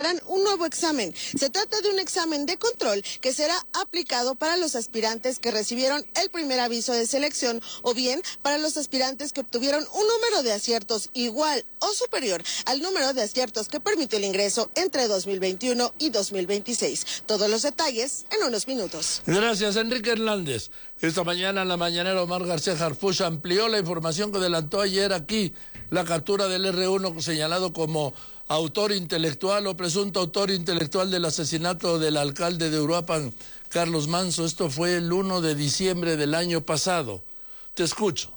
realizarán un nuevo examen. Se trata de un examen de control que será aplicado para los aspirantes que recibieron el primer aviso de selección o bien para los aspirantes que obtuvieron un número de aciertos igual o superior al número de aciertos que permitió el ingreso entre 2021 y 2026. Todos los detalles en unos minutos. Gracias, Enrique Hernández. Esta mañana en la mañanera Omar García Harfuch amplió la información que adelantó ayer aquí, la captura del R1 señalado como autor intelectual o presunto autor intelectual del asesinato del alcalde de Uruapan, Carlos Manso. Esto fue el 1 de diciembre del año pasado. Te escucho.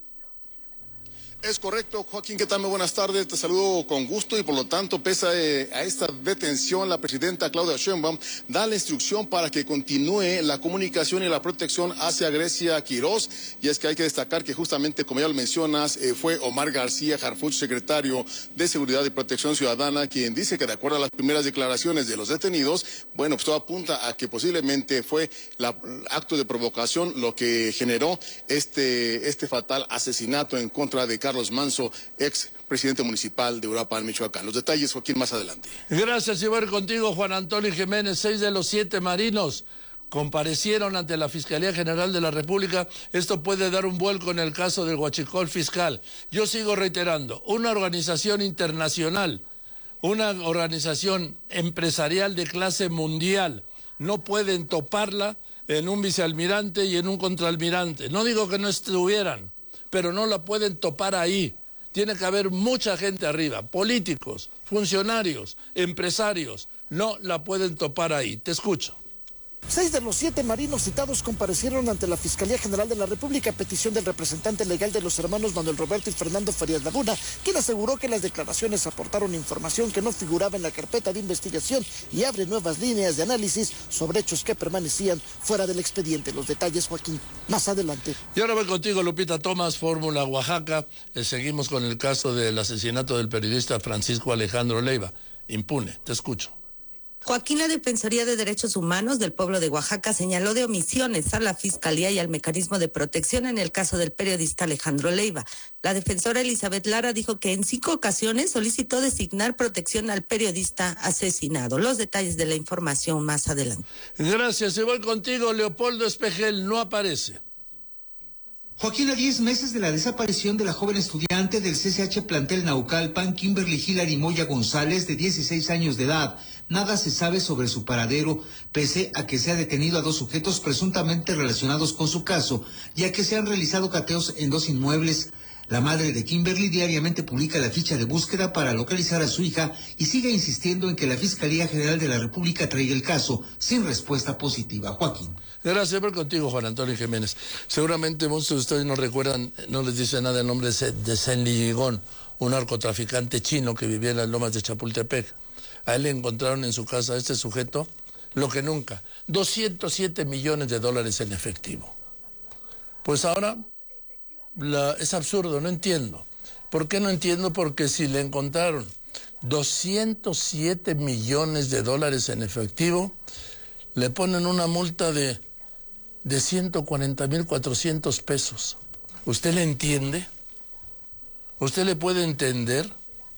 Es correcto, Joaquín, ¿qué tal? Muy buenas tardes, te saludo con gusto y por lo tanto, pese a esta detención, la presidenta Claudia Sheinbaum da la instrucción para que continúe la comunicación y la protección hacia Grecia Quirós, y es que hay que destacar que justamente, como ya lo mencionas, fue Omar García Harfuch, secretario de Seguridad y Protección Ciudadana, quien dice que de acuerdo a las primeras declaraciones de los detenidos, bueno, pues todo apunta a que posiblemente fue el acto de provocación lo que generó este fatal asesinato en contra de Carlos Manso, ex presidente municipal de Uruapan, Michoacán. Los detalles, Joaquín, más adelante. Gracias, y voy a ir contigo, Juan Antonio Jiménez. 6 de los 7 marinos comparecieron ante la Fiscalía General de la República. Esto puede dar un vuelco en el caso del huachicol fiscal. Yo sigo reiterando, una organización internacional, una organización empresarial de clase mundial, no pueden toparla en un vicealmirante y en un contraalmirante. No digo que no estuvieran, pero no la pueden topar ahí. Tiene que haber mucha gente arriba, políticos, funcionarios, empresarios, no la pueden topar ahí. Te escucho. 6 de los 7 marinos citados comparecieron ante la Fiscalía General de la República a petición del representante legal de los hermanos Manuel Roberto y Fernando Farías Laguna, quien aseguró que las declaraciones aportaron información que no figuraba en la carpeta de investigación y abre nuevas líneas de análisis sobre hechos que permanecían fuera del expediente. Los detalles, Joaquín, más adelante. Y ahora voy contigo, Lupita Tomás, Fórmula Oaxaca. Seguimos con el caso del asesinato del periodista Francisco Alejandro Leiva. Impune, te escucho. Joaquín, la Defensoría de Derechos Humanos del pueblo de Oaxaca señaló de omisiones a la Fiscalía y al Mecanismo de Protección en el caso del periodista Alejandro Leiva. La defensora Elizabeth Lara dijo que en 5 ocasiones solicitó designar protección al periodista asesinado. Los detalles de la información más adelante. Gracias, y voy contigo, Leopoldo Espejel, no aparece. Joaquín, a 10 meses de la desaparición de la joven estudiante del CCH Plantel Naucalpan, Kimberly Hilary Moya González, de 16 años de edad, nada se sabe sobre su paradero, pese a que se ha detenido a 2 sujetos presuntamente relacionados con su caso, ya que se han realizado cateos en 2 inmuebles. La madre de Kimberly diariamente publica la ficha de búsqueda para localizar a su hija y sigue insistiendo en que la Fiscalía General de la República traiga el caso sin respuesta positiva. Joaquín. Gracias por contigo, Juan Antonio Jiménez. Seguramente muchos de ustedes no recuerdan, no les dice nada el nombre de Zenli Yigón, un narcotraficante chino que vivía en las lomas de Chapultepec. A él le encontraron en su casa a este sujeto, lo que nunca, 207 millones de dólares en efectivo. Pues ahora es absurdo, no entiendo. ¿Por qué no entiendo? Porque si le encontraron 207 millones de dólares en efectivo, le ponen una multa de 140,400 pesos. ¿Usted le entiende? ¿Usted le puede entender?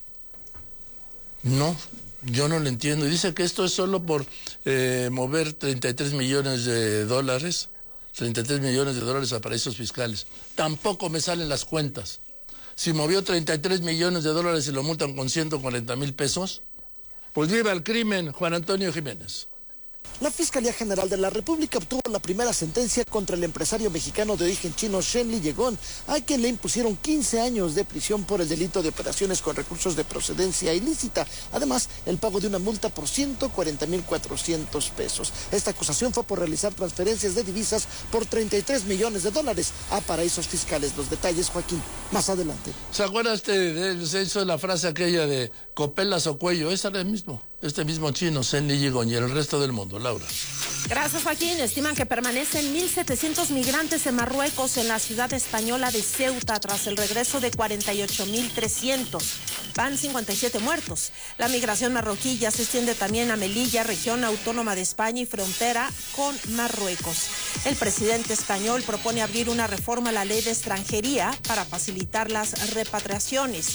No, yo no le entiendo. Y dice que esto es solo por mover 33 millones de dólares a paraísos fiscales. Tampoco me salen las cuentas. Si movió 33 millones de dólares y lo multan con 140,000 pesos, pues viva el crimen, Juan Antonio Jiménez. La Fiscalía General de la República obtuvo la primera sentencia contra el empresario mexicano de origen chino Zenli Yigón, a quien le impusieron 15 años de prisión por el delito de operaciones con recursos de procedencia ilícita. Además, el pago de una multa por 140,400 pesos. Esta acusación fue por realizar transferencias de divisas por 33 millones de dólares a paraísos fiscales. Los detalles, Joaquín, más adelante. ¿Se acuerdan se hizo la frase aquella de copelas o cuello? Esa era el mismo. Este mismo chino, Zenli Yigón, y el resto del mundo. Laura. Gracias, Joaquín. Estiman que permanecen 1,700 migrantes en Marruecos, en la ciudad española de Ceuta, tras el regreso de 48,300. Van 57 muertos. La migración marroquí ya se extiende también a Melilla, región autónoma de España y frontera con Marruecos. El presidente español propone abrir una reforma a la ley de extranjería para facilitar las repatriaciones.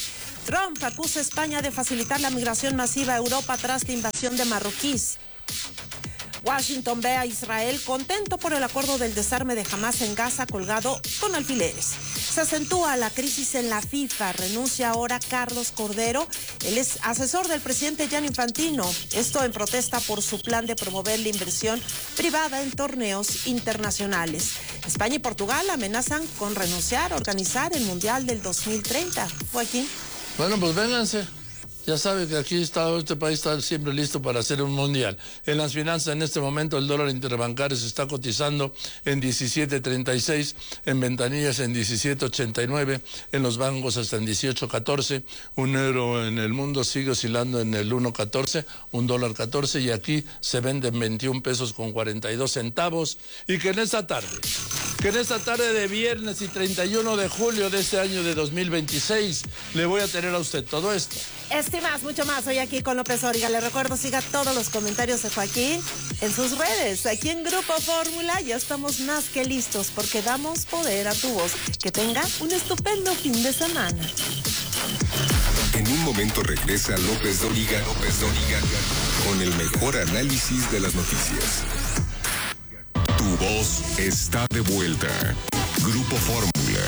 Trump acusa a España de facilitar la migración masiva a Europa tras la invasión de marroquíes. Washington ve a Israel contento por el acuerdo del desarme de Hamás en Gaza colgado con alfileres. Se acentúa la crisis en la FIFA. Renuncia ahora Carlos Cordero. Él es asesor del presidente Gianni Infantino. Esto en protesta por su plan de promover la inversión privada en torneos internacionales. España y Portugal amenazan con renunciar a organizar el Mundial del 2030. Joaquín. Bueno, pues vénganse. Ya sabe que aquí este país está siempre listo para hacer un mundial. En las finanzas, en este momento, el dólar interbancario se está cotizando en 17.36, en ventanillas en 17.89, en los bancos hasta en 18.14. Un euro en el mundo sigue oscilando en el 1.14, un dólar 14, y aquí se venden 21 pesos con 42 centavos. Y que en esta tarde de viernes y 31 de julio de este año de 2026, le voy a tener a usted todo esto. Y más, mucho más, hoy aquí con López Dóriga. Le recuerdo, siga todos los comentarios de Joaquín en sus redes. Aquí en Grupo Fórmula ya estamos más que listos porque damos poder a tu voz. Que tenga un estupendo fin de semana. En un momento regresa López Dóriga con el mejor análisis de las noticias. Tu voz está de vuelta. Grupo Fórmula.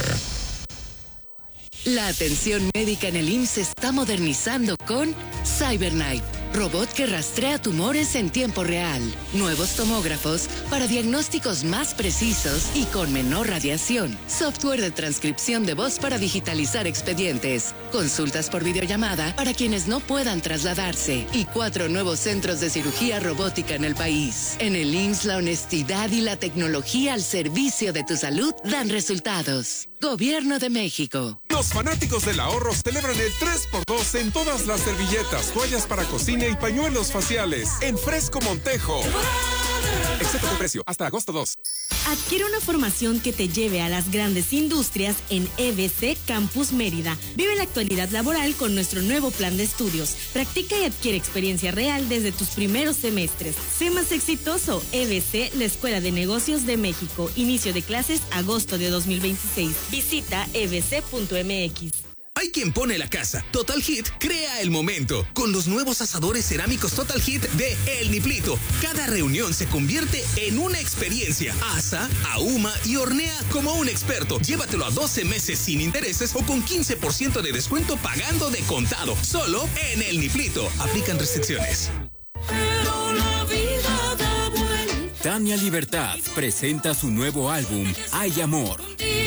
La atención médica en el IMSS se está modernizando con CyberKnife, robot que rastrea tumores en tiempo real. Nuevos tomógrafos para diagnósticos más precisos y con menor radiación. Software de transcripción de voz para digitalizar expedientes. Consultas por videollamada para quienes no puedan trasladarse. Y 4 nuevos centros de cirugía robótica en el país. En el IMSS, la honestidad y la tecnología al servicio de tu salud dan resultados. Gobierno de México. Los fanáticos del ahorro celebran el 3x2 en todas las servilletas, toallas para cocina y pañuelos faciales en Fresco Montejo. Excepto de precio, hasta agosto 2. Adquiere una formación que te lleve a las grandes industrias en EBC Campus Mérida. Vive la actualidad laboral con nuestro nuevo plan de estudios. Practica y adquiere experiencia real desde tus primeros semestres. Sé más exitoso. EBC, la Escuela de Negocios de México. Inicio de clases agosto de 2026. Visita ebc.mx. Hay quien pone la casa. Total Hit crea el momento. Con los nuevos asadores cerámicos Total Hit de El Niplito. Cada reunión se convierte en una experiencia. Asa, ahuma y hornea como un experto. Llévatelo a 12 meses sin intereses o con 15% de descuento pagando de contado. Solo en El Niplito. Aplican restricciones. Pero la vida da vuelta. Tania Libertad presenta su nuevo álbum, Hay Amor.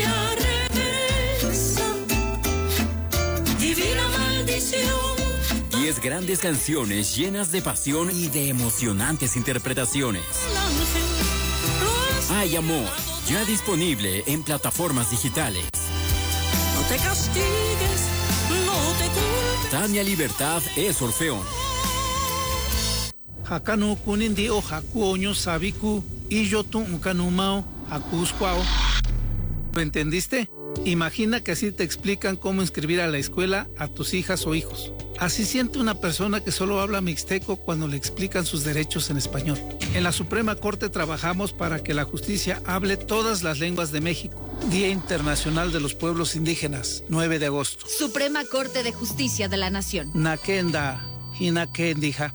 Divina maldición. 10 grandes canciones llenas de pasión y de emocionantes interpretaciones. Hay Amor, ya disponible en plataformas digitales. No te castigues, no te culpes. Tania Libertad es Orfeón. Hakanu kunindi o hakuoño sabiku y yo tu kanumao hakusquao. ¿Lo entendiste? Imagina que así te explican cómo inscribir a la escuela a tus hijas o hijos. Así siente una persona que solo habla mixteco cuando le explican sus derechos en español. En la Suprema Corte trabajamos para que la justicia hable todas las lenguas de México. Día Internacional de los Pueblos Indígenas, 9 de agosto. Suprema Corte de Justicia de la Nación. Nakenda, Hinakendija.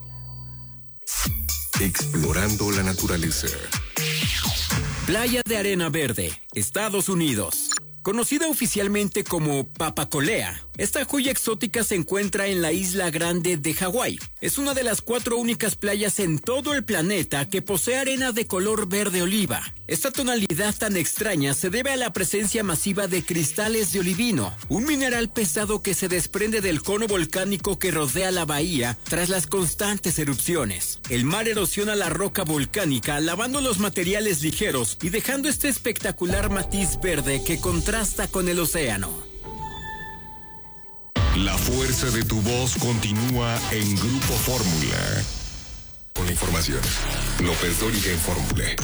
Explorando la naturaleza. Playa de Arena Verde, Estados Unidos. Conocida oficialmente como Papacolea, esta joya exótica se encuentra en la Isla Grande de Hawái. Es una de las 4 únicas playas en todo el planeta que posee arena de color verde oliva. Esta tonalidad tan extraña se debe a la presencia masiva de cristales de olivino, un mineral pesado que se desprende del cono volcánico que rodea la bahía tras las constantes erupciones. El mar erosiona la roca volcánica, lavando los materiales ligeros y dejando este espectacular matiz verde que contrasta con el océano. La fuerza de tu voz continúa en Grupo Fórmula. Con la información, López Dóriga en Fórmula.